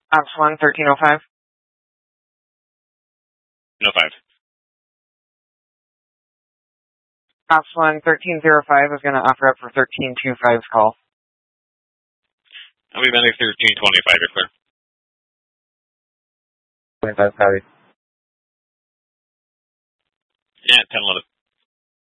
Ops 1, 1305. No 5. Ops 1, 1305 is going to offer up for 1325's call. I'll be landing 1325, you're clear. 25, copy. Yeah, 1011.